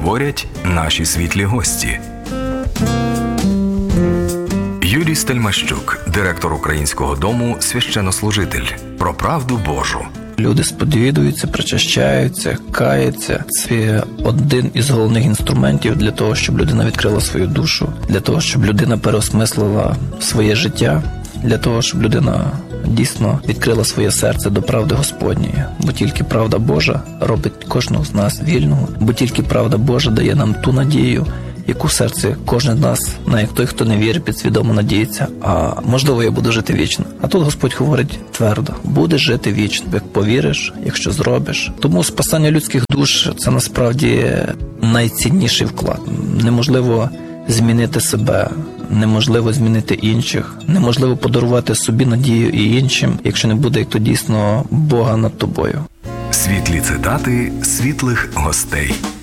говорять наші світлі гості. Юрій Стельмащук, директор Українського дому «Священнослужитель». Про правду Божу. Люди сповідуються, причащаються, каються. Це один із головних інструментів для того, щоб людина відкрила свою душу, для того, щоб людина переосмислила своє життя, для того, щоб людина дійсно відкрила своє серце до правди Господньої. Бо тільки правда Божа робить кожного з нас вільного, бо тільки правда Божа дає нам ту надію, яку в серці кожен з нас, навіть той, хто не вірить, підсвідомо надіється, а можливо я буду жити вічно. А тут Господь говорить твердо: будеш жити вічно, як повіриш, якщо зробиш. Тому спасання людських душ – це насправді найцінніший вклад. Неможливо змінити себе, неможливо змінити інших, неможливо подарувати собі надію і іншим, якщо не буде, як то дійсно, Бога над тобою. Світлі цитати світлих гостей.